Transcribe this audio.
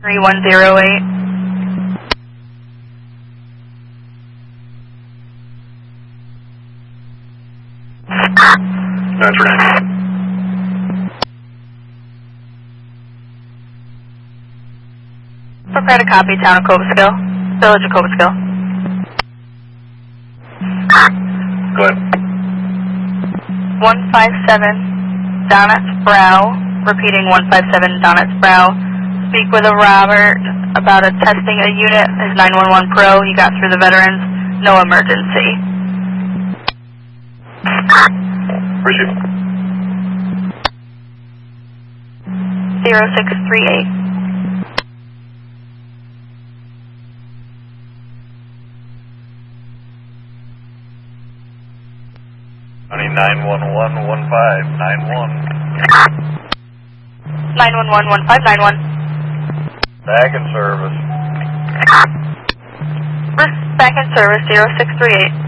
3108. Roger 9. Prepare to copy, Town of Cobleskill. Village of Cobleskill. Go ahead. 157 Donnett's Brow. Repeating 157 Donnett's Brow. Speak with a Robert about testing a unit. His 911 Pro. He got through the veterans. No emergency. Appreciate it. 0638. County 911-1591. 911-1591. Back in service. Back in service, 0638.